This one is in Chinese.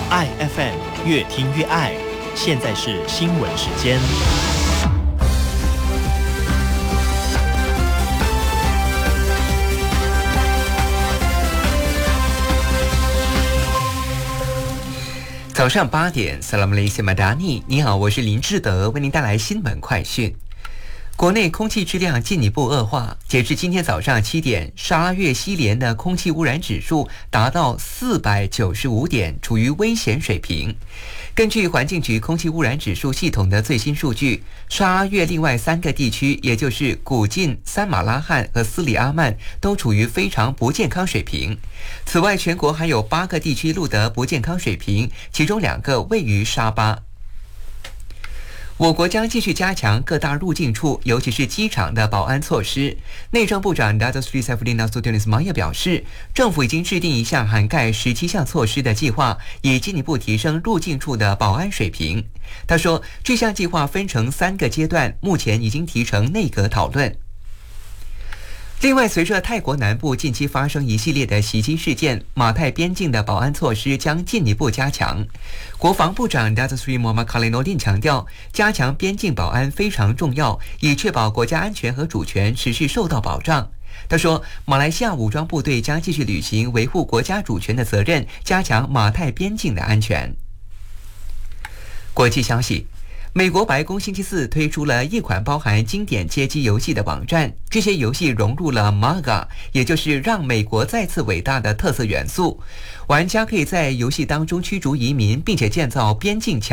爱 FM 越听越爱。现在是新闻时间。 早上8点 Salam Malaysia Madani， 你好，我是林志德，为您带来新闻快讯。国内空气质量进一步恶化，截至今天早上7点，沙拉越西连的空气污染指数达到495点，处于危险水平。根据环境局空气污染指数系统的最新数据，沙拉越另外3个地区，也就是古晋、三马拉罕和斯里阿曼，都处于非常不健康水平。此外，全国还有8个地区录得不健康水平，其中2个位于沙巴。我国将继续加强各大入境处，尤其是机场的保安措施。内政部长 Datuk Seri Saifuddin Nasution Ismail 表示，政府已经制定一项涵盖17项措施的计划，以进一步提升入境处的保安水平。他说，这项计划分成3个阶段，目前已经提呈内阁讨论。另外，随着泰国南部近期发生一系列的袭击事件，马泰边境的保安措施将进一步加强。国防部长 Datuk Seri Muhammad Khaliludin 强调，加强边境保安非常重要，以确保国家安全和主权持续受到保障。他说，马来西亚武装部队将继续履行维护国家主权的责任，加强马泰边境的安全。国际消息，美国白宫星期四推出了一款包含经典街机游戏的网站，这些游戏融入了 MAGA， 也就是让美国再次伟大的特色元素。玩家可以在游戏当中驱逐移民，并且建造边境墙。